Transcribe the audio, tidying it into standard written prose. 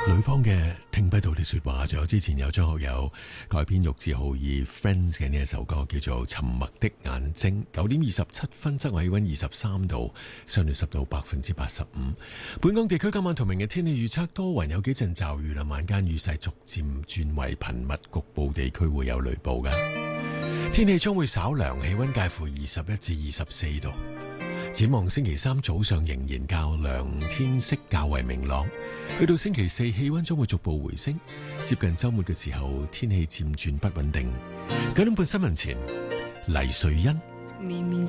女方嘅聽不到的說話，仲有之前有張學友改編玉置浩二 Friends 嘅呢一首歌叫做《沉默的眼睛》。9:27，室外氣溫23度，相對濕度85%。本港地區今晚同明日天氣預測多雲，有幾陣驟雨啦，晚間雨勢逐漸轉為頻密，局部地區會有雷暴㗎。天氣將會稍涼，氣溫介乎21至24度。展望星期三早上仍然較涼，天色較為明朗。去到星期四氣溫將會逐步回升，接近周末嘅時候天氣漸轉不穩定。9點半新聞前，黎瑞恩。